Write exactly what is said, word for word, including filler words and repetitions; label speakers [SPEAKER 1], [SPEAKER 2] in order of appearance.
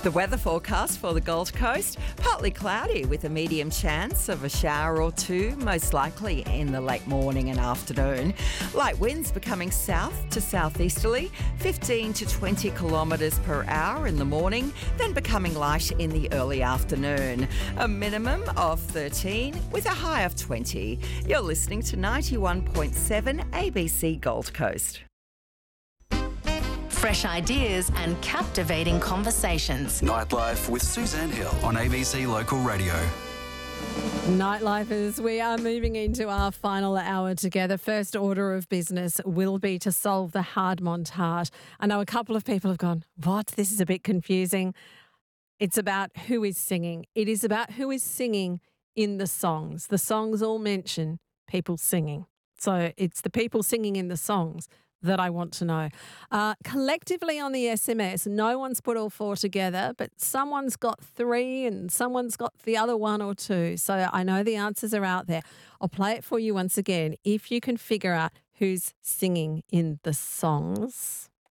[SPEAKER 1] The weather forecast for the Gold Coast, partly cloudy with a medium chance of a shower or two, most likely in the late morning and afternoon. Light winds becoming south to southeasterly, fifteen to twenty kilometres per hour in the morning, then becoming light in the early afternoon. A minimum of thirteen with a high of twenty. You're listening to ninety-one point seven A B C Gold Coast.
[SPEAKER 2] Fresh ideas and captivating conversations.
[SPEAKER 3] Nightlife with Suzanne Hill on A B C Local Radio.
[SPEAKER 4] Nightlifers, we are moving into our final hour together. First order of business will be to solve the hard montage. I know a couple of people have gone, what? This is a bit confusing. It's about who is singing. It is about who is singing in the songs. The songs all mention people singing. So it's the people singing in the songs that I want to know. Uh, collectively on the S M S, no one's put all four together, but someone's got three and someone's got the other one or two. So I know the answers are out there. I'll play it for you once again. If you can figure out who's singing in the songs,